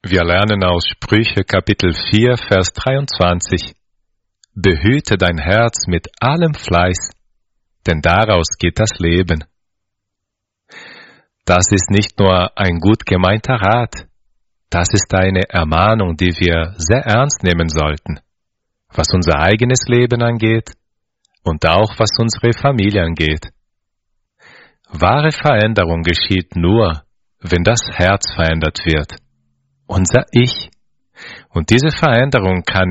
Wir lernen aus Sprüche Kapitel 4, Vers 23. Behüte dein Herz mit allem Fleiß, denn daraus geht das Leben. Das ist nicht nur ein gut gemeinter Rat, das ist eine Ermahnung, die wir sehr ernst nehmen sollten, was unser eigenes Leben angeht und auch was unsere Familie angeht. Wahre Veränderung geschieht nur, wenn das Herz verändert wird, unser Ich. Und diese Veränderung kann